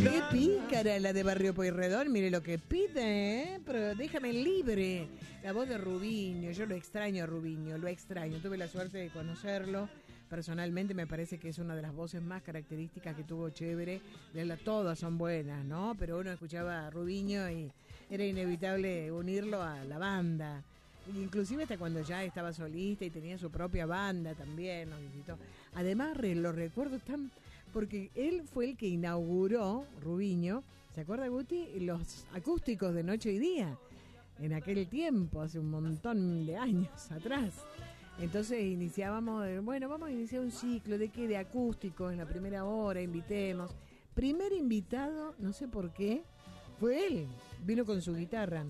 Qué pícara la de Barrio Pueyrredón, mire lo que pide, pero déjame libre. La voz de Rubiño, yo lo extraño a Rubiño, lo extraño. Tuve la suerte de conocerlo. Personalmente me parece que es una de las voces más características que tuvo Chévere. Todas son buenas, ¿no? Pero uno escuchaba a Rubiño y era inevitable unirlo a la banda. Inclusive hasta cuando ya estaba solista y tenía su propia banda también nos visitó. Además lo recuerdo tan... porque él fue el que inauguró, Rubiño, ¿se acuerda, Guti? Los acústicos de Noche y Día, en aquel tiempo, hace un montón de años atrás. Entonces iniciábamos, vamos a iniciar un ciclo de qué, de acústicos en la primera hora, invitemos. Primer invitado, no sé por qué, fue él, vino con su guitarra.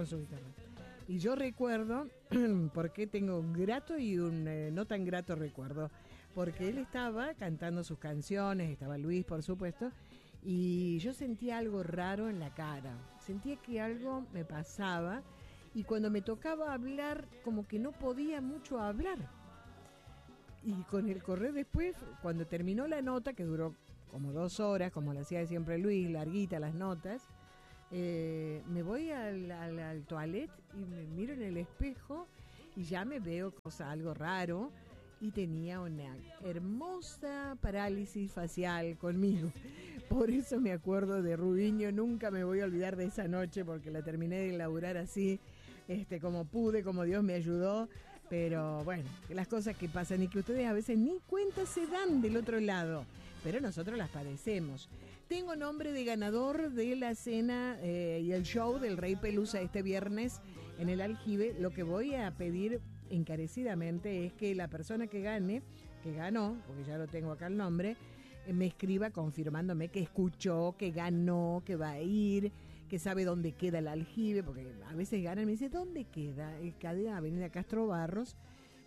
Y yo recuerdo, porque tengo un grato y un no tan grato recuerdo, porque él estaba cantando sus canciones, estaba Luis, por supuesto, y yo sentía algo raro en la cara, sentía que algo me pasaba, y cuando me tocaba hablar, como que no podía mucho hablar. Y con el correr después, cuando terminó la nota, que duró como 2 horas, como lo hacía siempre Luis, larguita las notas, me voy al toilet y me miro en el espejo y ya me veo algo raro, y tenía una hermosa parálisis facial conmigo. Por eso me acuerdo de Rubiño, nunca me voy a olvidar de esa noche porque la terminé de elaborar así, como pude, como Dios me ayudó. Pero bueno, las cosas que pasan y que ustedes a veces ni cuenta se dan del otro lado, pero nosotros las padecemos. Tengo nombre de ganador de la cena y el show del Rey Pelusa este viernes en el Aljibe. Lo que voy a pedir encarecidamente es que la persona que ganó, porque ya lo tengo acá el nombre, me escriba confirmándome que escuchó, que ganó, que va a ir, que sabe dónde queda el Aljibe, porque a veces ganan y me dice, ¿dónde queda? Cadena Avenida Castro Barros,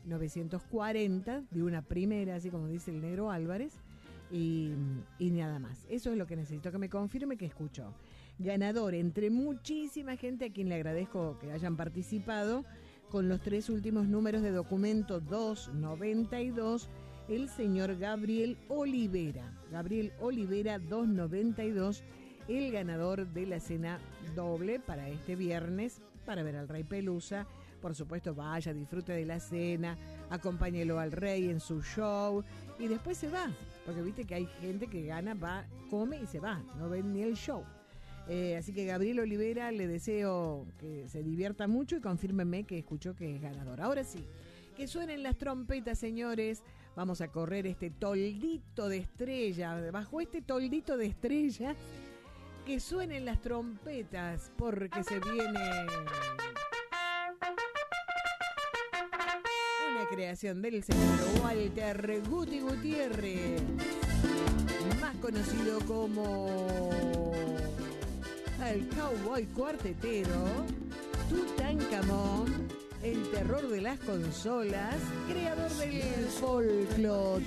940, de una primera, así como dice el Negro Álvarez, y nada más. Eso es lo que necesito, que me confirme que escuchó. Ganador, entre muchísima gente a quien le agradezco que hayan participado, con los 3 últimos números de documento 292, el señor Gabriel Olivera. Gabriel Olivera 292, el ganador de la cena doble para este viernes, para ver al Rey Pelusa. Por supuesto, vaya, disfrute de la cena, acompáñelo al Rey en su show y después se va, porque viste que hay gente que gana, va, come y se va, no ven ni el show. Así que Gabriel Olivera, le deseo que se divierta mucho y confírmeme que escuchó que es ganador. Ahora sí, que suenen las trompetas, señores. Vamos a correr este toldito de estrella. Bajo este toldito de estrella, que suenen las trompetas, porque se viene una creación del señor Walter Guti Gutiérrez, más conocido como el Cowboy Cuartetero, Tutankamón, el terror de las consolas, creador del folclore.